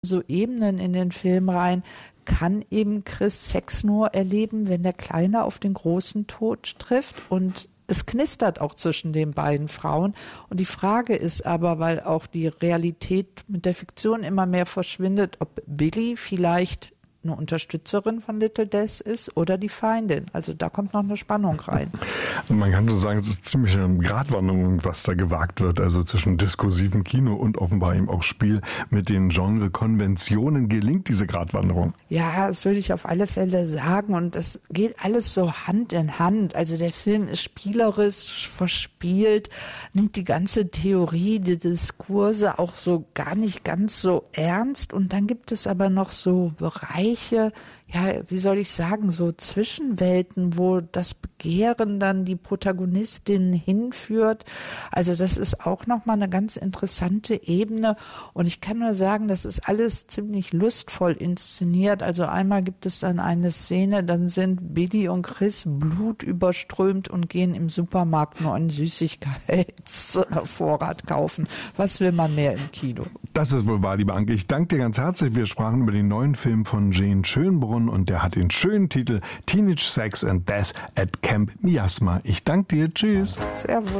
so Ebenen in den Film rein. Kann eben Chris Sex nur erleben, wenn der Kleine auf den großen Tod trifft, und es knistert auch zwischen den beiden Frauen. Und die Frage ist aber, weil auch die Realität mit der Fiktion immer mehr verschwindet, ob Billy vielleicht eine Unterstützerin von Little Death ist oder die Feindin. Also da kommt noch eine Spannung rein. Und man kann so sagen, es ist ziemlich eine Gratwanderung, was da gewagt wird. Also zwischen diskursivem Kino und offenbar eben auch Spiel mit den Genre-Konventionen. Gelingt diese Gratwanderung? Ja, das würde ich auf alle Fälle sagen. Und das geht alles so Hand in Hand. Also der Film ist spielerisch verspielt, nimmt die ganze Theorie, die Diskurse auch so gar nicht ganz so ernst. Und dann gibt es aber noch so Bereiche, ja, wie soll ich sagen, so Zwischenwelten, wo das Begehren dann die Protagonistin hinführt. Also das ist auch nochmal eine ganz interessante Ebene. Und ich kann nur sagen, das ist alles ziemlich lustvoll inszeniert. Also einmal gibt es dann eine Szene, dann sind Billy und Chris blutüberströmt und gehen im Supermarkt nur einen Süßigkeitsvorrat kaufen. Was will man mehr im Kino? Das ist wohl wahr, liebe Anke. Ich danke dir ganz herzlich. Wir sprachen über den neuen Film von Jane Schönbrunn und der hat den schönen Titel Teenage Sex and Death at Camp Miasma. Ich danke dir. Tschüss. Servus.